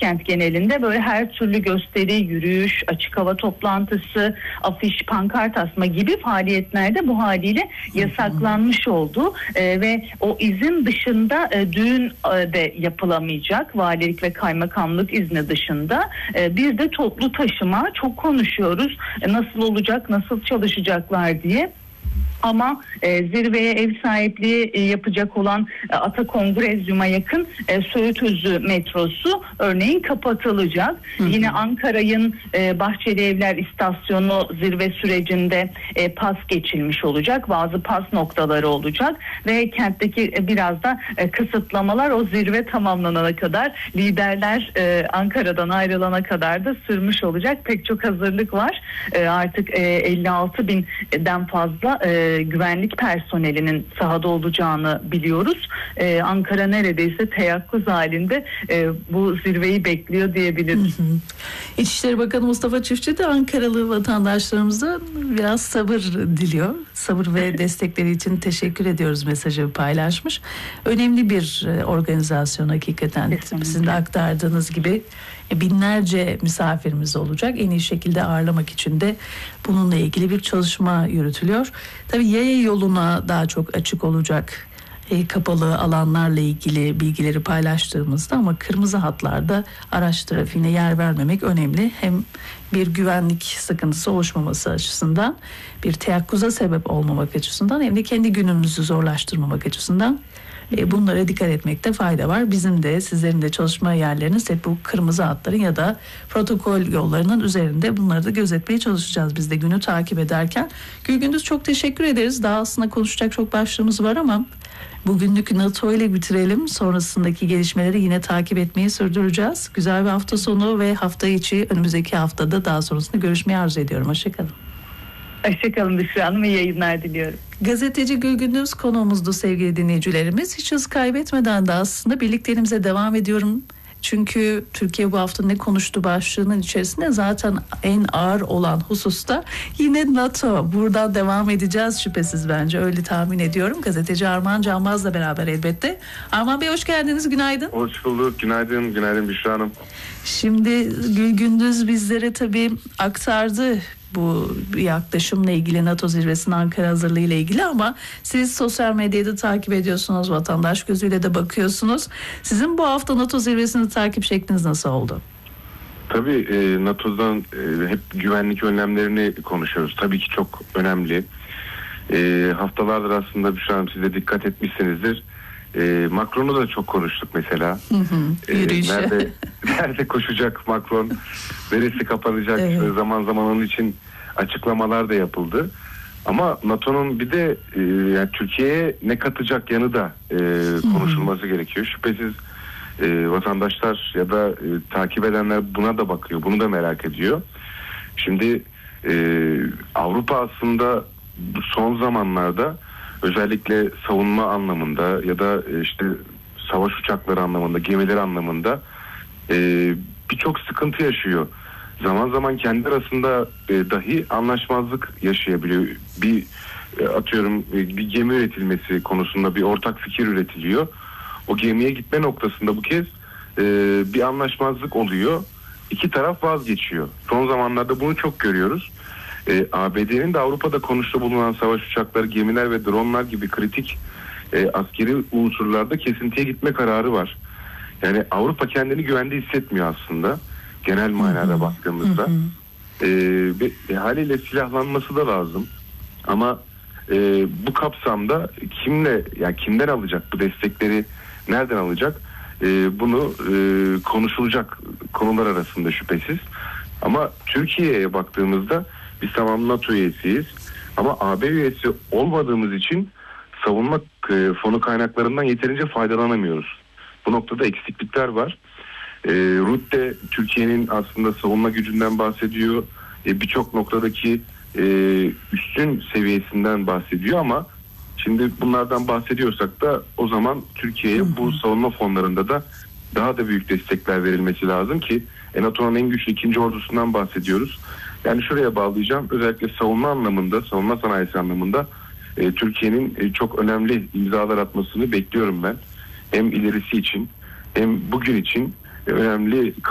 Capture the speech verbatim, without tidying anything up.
başkent genelinde böyle her türlü gösteri, yürüyüş, açık hava toplantısı, afiş, pankart asma gibi faaliyetlerde bu haliyle yasaklanmış oldu. E, ve o izin dışında e, düğün e, de yapılamayacak. Valilik ve kaymakamlık izni dışında. E, bir de toplu taşıma, çok konuşuyoruz. E, nasıl olacak, nasıl çalışacaklar diye. Ama e, zirveye ev sahipliği e, yapacak olan e, Ata Kongrezyum'a yakın e, Söğüt Özü metrosu örneğin kapatılacak. Hı hı. Yine Ankara'nın e, Bahçeli Evler istasyonu zirve sürecinde e, pas geçilmiş olacak. Bazı pas noktaları olacak ve kentteki e, biraz da e, kısıtlamalar o zirve tamamlanana kadar, liderler e, Ankara'dan ayrılana kadar da sürmüş olacak. Pek çok hazırlık var. E, artık e, elli altı binden fazla e, güvenlik personelinin sahada olacağını biliyoruz. Ee, Ankara neredeyse teyakkuz halinde e, bu zirveyi bekliyor diyebiliriz. Hı hı. İçişleri Bakanı Mustafa Çiftçi de Ankaralı vatandaşlarımıza biraz sabır diliyor. Sabır ve destekleri için teşekkür ediyoruz mesajı paylaşmış. Önemli bir organizasyon hakikaten. Kesinlikle. Sizin de aktardığınız gibi binlerce misafirimiz olacak. En iyi şekilde ağırlamak için de bununla ilgili bir çalışma yürütülüyor. Tabii yaya yoluna daha çok açık olacak e, kapalı alanlarla ilgili bilgileri paylaştığımızda, ama kırmızı hatlarda araç trafiğine yer vermemek önemli. Hem bir güvenlik sıkıntısı oluşmaması açısından, bir teyakkuza sebep olmamak açısından, hem de kendi günümüzü zorlaştırmamak açısından bunlara dikkat etmekte fayda var. Bizim de, sizlerin de çalışma yerleriniz hep bu kırmızı hatların ya da protokol yollarının üzerinde, bunları da gözetmeye çalışacağız biz de günü takip ederken. Gülgündüz, çok teşekkür ederiz. Daha aslında konuşacak çok başlığımız var ama bugünlük NATO ile bitirelim. Sonrasındaki gelişmeleri yine takip etmeyi sürdüreceğiz. Güzel bir hafta sonu ve hafta içi, önümüzdeki haftada daha sonrasında görüşmeyi arzu ediyorum. Hoşçakalın. Hoşçakalın Büşra Hanım, iyi yayınlar diliyorum. Gazeteci Gülgündüz konuğumuzdu sevgili dinleyicilerimiz. Hiç hız kaybetmeden de aslında birlikteliğimize devam ediyorum. Çünkü Türkiye bu hafta ne konuştu başlığının içerisinde zaten en ağır olan hususta yine NATO. Buradan devam edeceğiz şüphesiz, bence öyle tahmin ediyorum. Gazeteci Armağan Canbaz'la beraber elbette. Armağan Bey, hoş geldiniz, günaydın. Hoş bulduk, günaydın, günaydın Büşra Hanım. Şimdi Gülgündüz bizlere tabii aktardı bu yaklaşımla ilgili, NATO zirvesinin Ankara hazırlığı ile ilgili, ama siz sosyal medyada takip ediyorsunuz, vatandaş gözüyle de bakıyorsunuz. Sizin bu hafta NATO zirvesini takip şekliniz nasıl oldu? Tabii e, NATO'dan e, hep güvenlik önlemlerini konuşuyoruz. Tabii ki çok önemli. E, haftalardır aslında Büşra Hanım, siz de dikkat etmişsinizdir. E, Macron'u da çok konuştuk mesela. Hı hı, e, nerede, nerede koşacak Macron, neresi kapanacak, evet. Zaman zaman onun için açıklamalar da yapıldı. Ama NATO'nun bir de e, yani Türkiye'ye ne katacak yanı da e, konuşulması hı hı. gerekiyor. Şüphesiz e, vatandaşlar ya da e, takip edenler buna da bakıyor, bunu da merak ediyor. Şimdi e, Avrupa aslında son zamanlarda özellikle savunma anlamında ya da işte savaş uçakları anlamında, gemileri anlamında e, birçok sıkıntı yaşıyor. Zaman zaman kendi arasında e, dahi anlaşmazlık yaşayabiliyor. Bir e, atıyorum e, bir gemi üretilmesi konusunda bir ortak fikir üretiliyor. O gemiye gitme noktasında bu kez e, bir anlaşmazlık oluyor. İki taraf vazgeçiyor. Son zamanlarda bunu çok görüyoruz. E, A B D'nin de Avrupa'da konuşta bulunan savaş uçakları, gemiler ve dronlar gibi kritik e, askeri unsurlarda kesintiye gitme kararı var. Yani Avrupa kendini güvende hissetmiyor aslında, genel manada baktığımızda. E, ve haliyle silahlanması da lazım. Ama e, bu kapsamda kimle, yani kimden alacak bu destekleri, nereden alacak? E, bunu e, konuşulacak konular arasında şüphesiz. Ama Türkiye'ye baktığımızda biz tamam NATO üyesiyiz ama A B üyesi olmadığımız için savunma fonu kaynaklarından yeterince faydalanamıyoruz. Bu noktada eksiklikler var. E, Rutte Türkiye'nin aslında savunma gücünden bahsediyor. E, Birçok noktadaki e, üstün seviyesinden bahsediyor ama şimdi bunlardan bahsediyorsak da o zaman Türkiye'ye bu savunma fonlarında da daha da büyük destekler verilmesi lazım ki e, NATO'nun en güçlü ikinci ordusundan bahsediyoruz. Yani şuraya bağlayacağım. Özellikle savunma anlamında, savunma sanayisi anlamında e, Türkiye'nin e, çok önemli imzalar atmasını bekliyorum ben. Hem ilerisi için hem bugün için e, önemli